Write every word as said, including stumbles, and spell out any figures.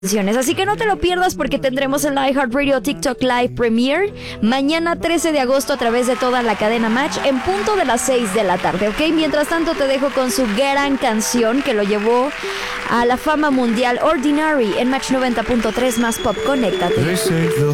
Así que no te lo pierdas porque tendremos el iHeartRadio TikTok Live Premiere mañana trece de agosto a través de toda la cadena Match en punto de las seis de la tarde, ¿ok? Mientras tanto te dejo con su gran canción que lo llevó a la fama mundial, Ordinary, en Match noventa punto tres más Pop. Conéctate.